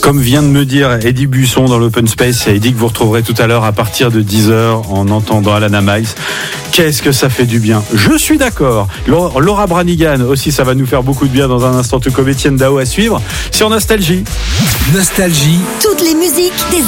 Comme vient de me dire Eddie Buisson dans l'Open Space, Eddie que vous retrouverez tout à l'heure à partir de 10h en entendant Alana Miles. Qu'est-ce que ça fait du bien. Je suis d'accord. Laura Branigan aussi, ça va nous faire beaucoup de bien dans un instant, tout comme Étienne Dao à suivre sur Nostalgie. Nostalgie. Toutes les musiques des